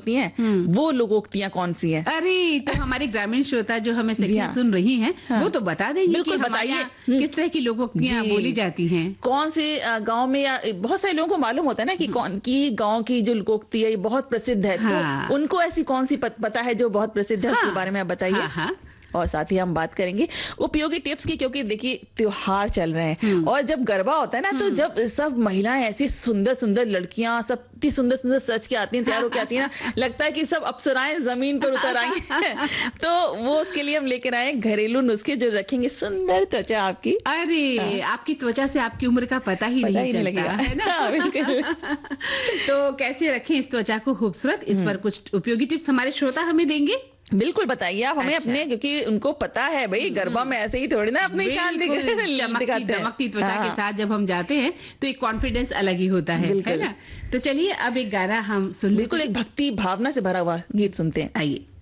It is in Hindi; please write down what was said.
होती हैं, वो लोकोक्तियां कौन सी हैं? अरे तो हमारे ग्रामीण श्रोता जो हमें हाँ। सुन रही हैं, वो तो बता देंगे कि बताइए किस तरह की लोकोक्तियां बोली जाती हैं। कौन से गांव में, या बहुत सारे लोगों को मालूम होता है ना कि कौन की गांव की जो लोकोक्ति है ये बहुत प्रसिद्ध है, तो उनको ऐसी कौन सी पता है जो बहुत प्रसिद्ध है, उसके बारे में आप बताइए। और साथ ही हम बात करेंगे उपयोगी टिप्स की, क्योंकि देखिए त्योहार चल रहे हैं और जब गरबा होता है ना, तो जब सब महिलाएं ऐसी सुंदर सुंदर लड़कियां सब इतनी सुंदर सुंदर सज के आती हैं, तैयार होकर आती हैं ना, लगता है कि सब अप्सराएं जमीन पर उतर आई हैं। तो वो उसके लिए हम लेकर आए घरेलू नुस्खे जो रखेंगे सुंदर त्वचा आपकी। अरे आपकी त्वचा से आपकी उम्र का पता ही नहीं चलता है ना। तो कैसे रखें इस त्वचा को खूबसूरत, इस पर कुछ उपयोगी टिप्स हमारे श्रोता हमें देंगे। बिल्कुल बताइए आप हमें अपने, क्योंकि उनको पता है भाई गरबा में ऐसे ही थोड़ी ना अपनी शान चमकती त्वचा के साथ जब हम जाते हैं तो एक कॉन्फिडेंस अलग ही होता है ना। तो चलिए अब एक गाना हम सुन, बिल्कुल एक भक्ति भावना से भरा हुआ गीत सुनते हैं, आइए।